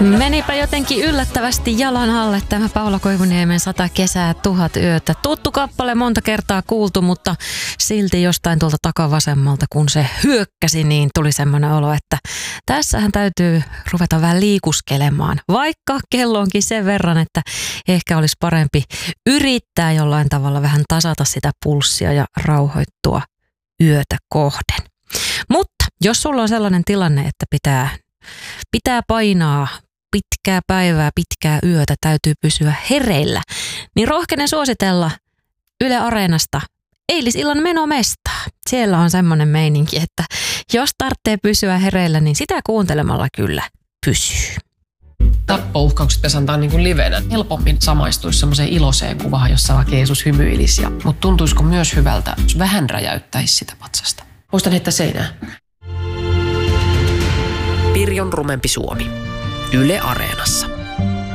Menipä jotenkin yllättävästi jalan alle tämä Paula Koivuniemen 100 kesää 1000 yötä. Tuttu kappale, monta kertaa kuultu, mutta silti jostain tuolta takavasemmalta, kun se hyökkäsi, niin tuli semmoinen olo, että tässähän täytyy ruveta vähän liikuskelemaan. Vaikka kello onkin sen verran, että ehkä olisi parempi yrittää jollain tavalla vähän tasata sitä pulssia ja rauhoittua yötä kohden. Mutta jos sulla on sellainen tilanne, että pitää painaa pitkää päivää, pitkää yötä, täytyy pysyä hereillä, niin rohkenen suositella Yle Areenasta eilisillan menomestaa. Siellä on semmoinen meininki, että jos tarvitsee pysyä hereillä, niin sitä kuuntelemalla kyllä pysyy. Tappouhkaukset pitäisi antaa niin kuin livenä. Helpommin samaistuisi semmoiseen iloiseen kuvaan, jossa vaikka Jeesus hymyilisi. Mutta tuntuisiko myös hyvältä, jos vähän räjäyttäisi sitä patsasta? Muistan heittää seinään. Pirjon rumempi Suomi. Yle Areenassa.